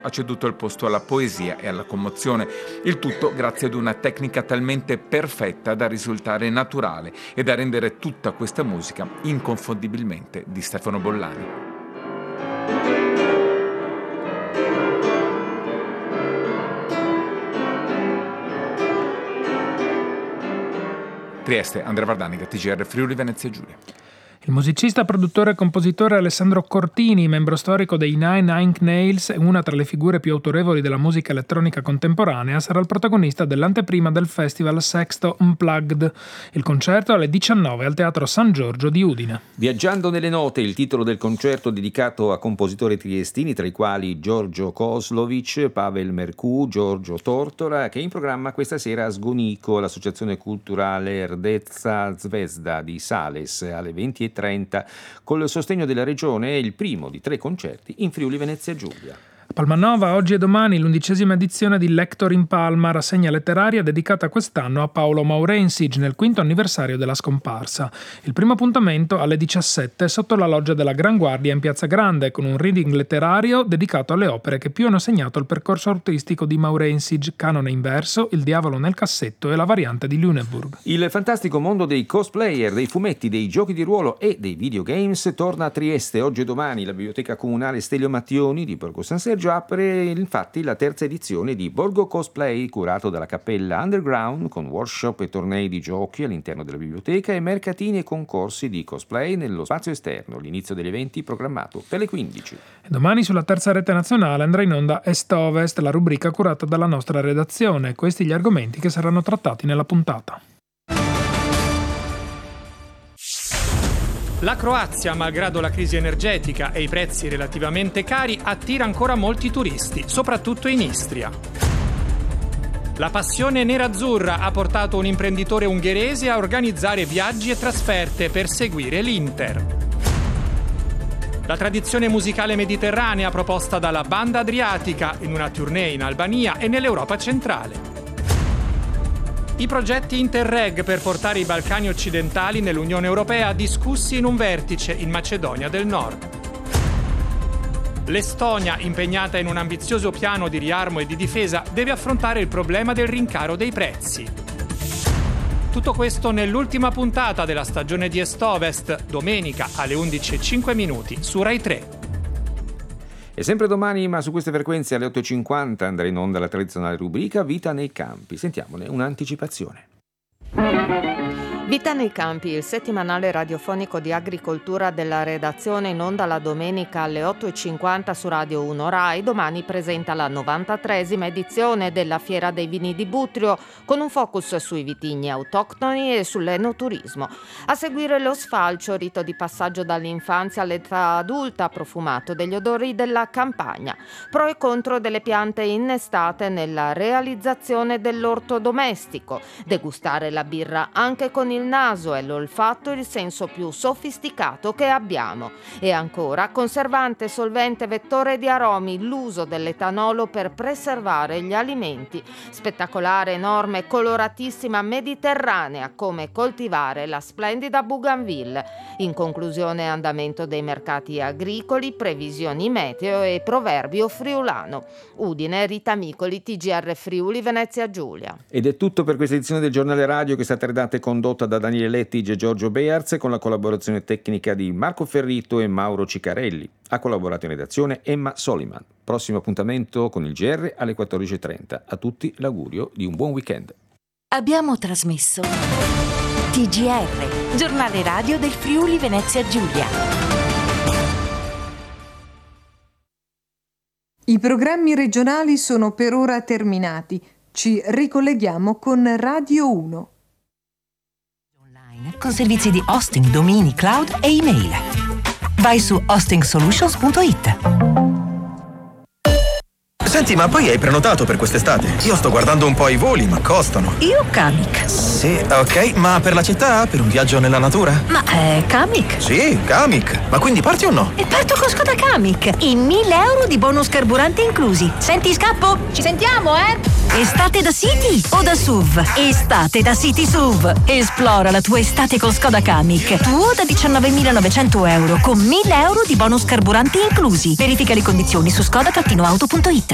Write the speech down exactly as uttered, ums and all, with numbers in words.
ha ceduto il posto alla poesia e alla commozione, il tutto grazie ad una tecnica talmente perfetta da risultare naturale e da rendere tutta questa musica inconfondibilmente di Stefano Bollani. Trieste, Andrea Vardanica, T G R Friuli Venezia Giulia. Il musicista, produttore e compositore Alessandro Cortini, membro storico dei Nine Inch Nails e una tra le figure più autorevoli della musica elettronica contemporanea, sarà il protagonista dell'anteprima del festival Sexto Unplugged. Il concerto alle diciannove al Teatro San Giorgio di Udine. Viaggiando nelle note, il titolo del concerto dedicato a compositori triestini, tra i quali Giorgio Koslovic, Pavel Mercu, Giorgio Tortora, che è in programma questa sera a Sgonico, l'associazione culturale Rdezza Zvezda di Sales, alle venti e trenta, con il sostegno della regione. È il primo di tre concerti in Friuli Venezia Giulia. A Palmanova, oggi e domani, l'undicesima edizione di Lector in Palma, rassegna letteraria dedicata quest'anno a Paolo Maurensig, nel quinto anniversario della scomparsa. Il primo appuntamento alle diciassette sotto la loggia della Gran Guardia in Piazza Grande, con un reading letterario dedicato alle opere che più hanno segnato il percorso artistico di Maurensig: Canone in verso, Il diavolo nel cassetto e la variante di Lüneburg. Il fantastico mondo dei cosplayer, dei fumetti, dei giochi di ruolo e dei videogames torna a Trieste. Oggi e domani la Biblioteca Comunale Stelio Mattioni di Borgo San Sergio apre infatti la terza edizione di Borgo Cosplay, curato dalla Cappella Underground, con workshop e tornei di giochi all'interno della biblioteca e mercatini e concorsi di cosplay nello spazio esterno. L'inizio degli eventi programmato per le quindici. E domani sulla terza rete nazionale andrà in onda Est-Ovest, la rubrica curata dalla nostra redazione. Questi gli argomenti che saranno trattati nella puntata. La Croazia, malgrado la crisi energetica e i prezzi relativamente cari, attira ancora molti turisti, soprattutto in Istria. La passione nerazzurra ha portato un imprenditore ungherese a organizzare viaggi e trasferte per seguire l'Inter. La tradizione musicale mediterranea proposta dalla Banda Adriatica in una tournée in Albania e nell'Europa centrale. I progetti Interreg per portare i Balcani occidentali nell'Unione Europea discussi in un vertice in Macedonia del Nord. L'Estonia, impegnata in un ambizioso piano di riarmo e di difesa, deve affrontare il problema del rincaro dei prezzi. Tutto questo nell'ultima puntata della stagione di Est-Ovest, domenica alle undici e cinque minuti su Rai tre. E sempre domani, ma su queste frequenze alle otto e cinquanta, andrà in onda la tradizionale rubrica Vita nei campi. Sentiamone un'anticipazione. Vita nei campi, il settimanale radiofonico di agricoltura della redazione, in onda la domenica alle otto e cinquanta su Radio uno Rai. Domani presenta la novantatreesima edizione della Fiera dei Vini di Butrio, con un focus sui vitigni autoctoni e sull'enoturismo. A seguire lo sfalcio, rito di passaggio dall'infanzia all'età adulta, profumato degli odori della campagna. Pro e contro delle piante innestate nella realizzazione dell'orto domestico. Degustare la birra anche con il naso è l'olfatto il senso più sofisticato che abbiamo. E ancora, conservante, solvente, vettore di aromi, l'uso dell'etanolo per preservare gli alimenti. Spettacolare, enorme, coloratissima, mediterranea, come coltivare la splendida bougainville. In conclusione, andamento dei mercati agricoli, previsioni meteo e proverbio friulano. Udine, Rita Micoli, T G R Friuli Venezia Giulia. Ed è tutto per questa edizione del Giornale Radio, che è stata redatta e condotta da Daniele Lettige e Giorgio Bearz, con la collaborazione tecnica di Marco Ferrito e Mauro Ciccarelli. Ha collaborato in redazione Emma Soliman. Prossimo appuntamento con il G R alle quattordici e trenta. A tutti l'augurio di un buon weekend. Abbiamo trasmesso T G R, Giornale Radio del Friuli Venezia Giulia. I programmi regionali sono per ora terminati. Ci ricolleghiamo con Radio uno. Con servizi di hosting, domini, cloud e email. Vai su hosting solutions punto it. Senti, ma poi hai prenotato per quest'estate? Io sto guardando un po' i voli, ma costano. Io Kamiq. Sì, ok, ma per la città? Per un viaggio nella natura? Ma è Kamiq? Sì, Kamiq. Ma quindi parti o no? E parto con Skoda Kamiq. In mille euro di bonus carburante inclusi. Senti, scappo? Ci sentiamo, eh? Estate da City o da S U V? Estate da City S U V. Esplora la tua estate con Skoda Kamiq. Tuo da diciannovemilanovecento euro con mille euro di bonus carburanti inclusi. Verifica le condizioni su skoda auto punto it.